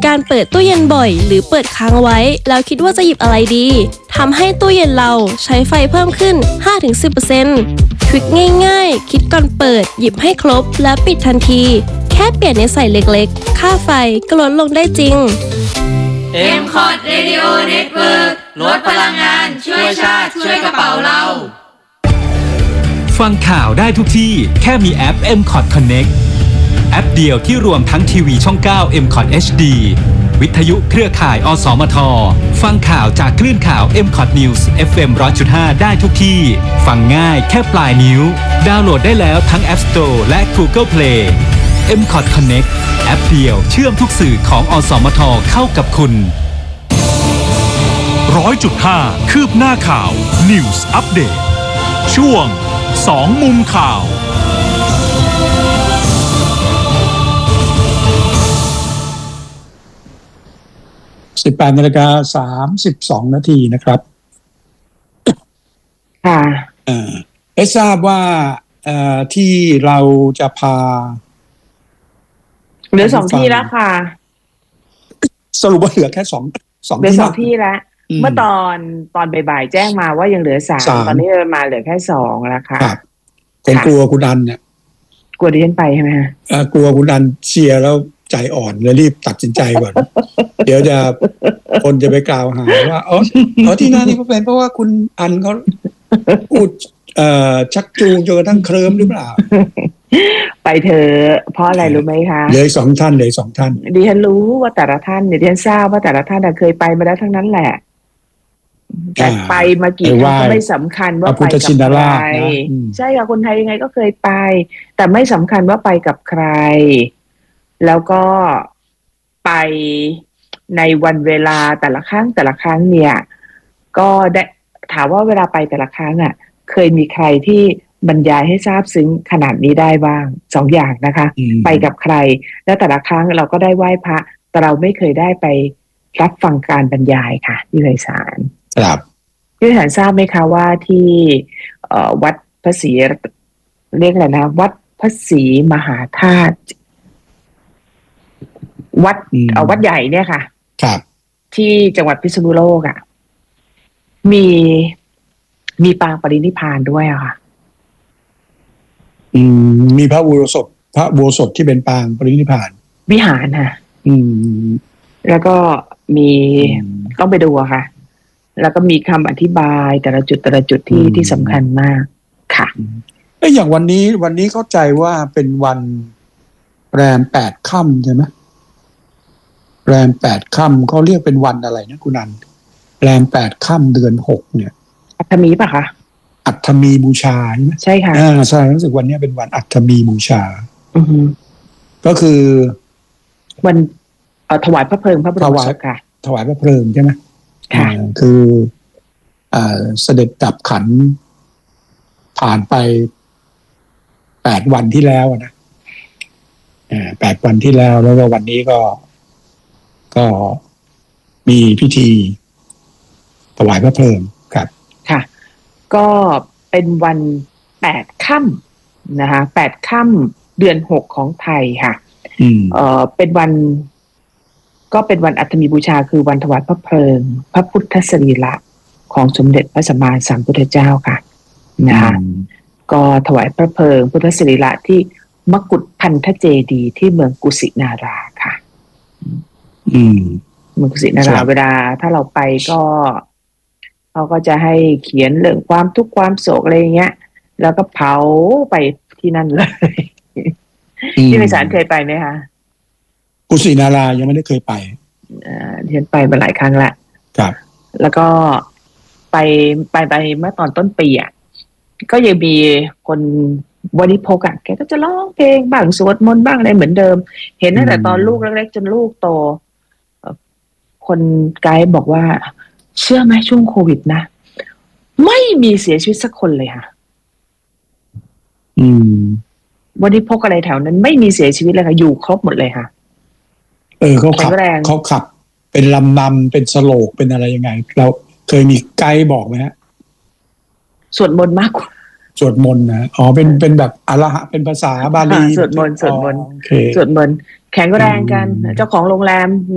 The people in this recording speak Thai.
การเปิดตู้เย็นบ่อยหรือเปิดค้างไว้แล้วคิดว่าจะหยิบอะไรดีทำให้ตู้เย็นเราใช้ไฟเพิ่มขึ้น 5-10% ทริคง่ายๆคิดก่อนเปิดหยิบให้ครบและปิดทันทีแค่เปลี่ยนนิสัยเล็กๆค่าไฟก็ลดลงได้จริง MCOT Radio Network ลดพลังงานช่วยชาติช่วยกระเป๋าเราฟังข่าวได้ทุกที่แค่มีแอป MCOT Connect แอปเดียวที่รวมทั้งทีวีช่อง 9 MCOT HD วิทยุเครือข่ายอสมทฟังข่าวจากคลื่นข่าว MCOT News FM 100.5 ได้ทุกที่ฟังง่ายแค่ปลายนิ้วดาวน์โหลดได้แล้วทั้ง App Store และ Google Play MCOT Connect แอปเดียวเชื่อมทุกสื่อของอสมทเข้ากับคุณ 100.5 คืบหน้าข่าว News Update ช่วง2มุมข่าว 18:32 นาทีนะครับค่ะทราบว่าที่เราจะพาเหลือ2ที่แล้วค่ะสรุปว่าเหลือแค่2 เหลือ2ที่แล้วเมื่อตอนบ่ายๆแจ้งมาว่ายังเหลือ3ตอนนี้มาเหลือแค่2แล้วค่ะผมกลัวคุณดันเนี่ยกลัวดิฉันไปใช่ไหมฮะกลัวคุณดันเชียร์แล้วใจอ่อนเลยรีบตัดสินใจก่อน เดี๋ยวจะคนจะไปกล่าวหาว่าที่นั่นนี่ก็เป็นเพราะว่าคุณอันเขาพูดชักจูงจนกระทั่งเคลิ้มหรือเปล่าไปเถอะเพราะอะไรรู้ไหมคะเลย2 ท่านเลย2 ท่านดิฉันรู้ว่าแต่ละท่านดิฉันทราบว่าแต่ละท่านเคยไปมาแล้วทั้งนั้นแหละแต่ไปมากี่ครั้งก็ไม่สำคัญว่าไปกับใครใช่ค่ะคนไทยยังไงก็เคยไปแต่ไม่สำคัญว่าไปกับใครแล้วก็ไปในวันเวลาแต่ละครั้งเนี่ยก็ได้ถามว่าเวลาไปแต่ละครั้งเคยมีใครที่บรรยายให้ทราบซึ้งขนาดนี้ได้บ้าง2 อย่างนะคะไปกับใครแล้วแต่ละครั้งเราก็ได้ไหว้พระแต่เราไม่เคยได้ไปรับฟังการบรรยายค่ะที่ไพศาลครับที่ไพศาลทราบไหมคะว่าที่วัดพระศรีเรียกอะไรนะวัดพระศรีมหาธาตุวัดใหญ่เนี่ยค่ะครับที่จังหวัดพิษณุโลกมีปางปรินิพพานด้วยค่ะมีพระอุโบสถที่เป็นปางปรินิพพานวิหารค่ะแล้วก็มีต้องไปดูค่ะแล้วก็มีคำอธิบายแต่ละจุดที่สำคัญมากค่ะอย่างวันนี้เข้าใจว่าเป็นวันแรม8 ค่ำใช่ไหมแรม8 ค่ำเขาเรียกเป็นวันอะไรนะคุณนันแรม8 ค่ำเดือน6เนี่ยอัฐมีป่ะคะอัฐมีบูชาใช่ไหมใช่ค่ะใช่รู้สึกวันนี้เป็นวันอัฐมีบูชาก็คือวันถวายพระเพลิงพระบรมศพค่ะถวายพระเพลิงใช่ไหมค่ะคือเสด็จดับขันผ่านไป8 วันที่แล้วนะ8 วันที่แล้วแล้วก็วันนี้ก็มีพิธีถวายพระเพลิงครับค่ะก็เป็นวัน8 ค่ำนะคะ8 ค่ำเดือน6ของไทยค่ะเป็นวันอัฐมีบูชาคือวันถวายพระเพลิงพระพุทธสรีระของสมเด็จพระสัมมาสัมพุทธเจ้าค่ะนะคะก็ถวายพระเพลิงพุทธสรีระที่มกุฏพันธเจดีย์ที่เมืองกุสินาราค่ะเมืองกุสินาราเวลาถ้าเราไปก็เขาก็จะให้เขียนเรื่องความทุกข์ความโศกอะไรอย่างเงี้ยแล้วก็เผาไปที่นั่นเลยที่ไพศาลเคยไปไหมคะกุสินารายังไม่ได้เคยไปเรียนไปมาหลายครั้งละครับแล้วก็ไปเมื่อตอนต้นปีก็ยังมีคนวณิพกแกก็จะร้องเพลงบ้างสวดมนต์บ้างอะไรเหมือนเดิมเห็นตั้งแต่ตอนลูกเล็กๆจนลูกโตคนไกด์บอกว่าเชื่อไหมช่วงโควิดนะไม่มีเสียชีวิตสักคนเลยค่ะวันนี้พกอะไรแถวนั้นไม่มีเสียชีวิตเลยค่ะอยู่ครบหมดเลยค่ะเขาขับเป็นลำนำเป็นสโลกเป็นอะไรยังไงเราเคยมีไกด์บอกไหมฮะสวดมนต์มากกว่าสวดมนต์นะเป็นแบบอรหะเป็นภาษาบาลีสวดมนต์แข็งแรงกันเจ้าของโรงแรม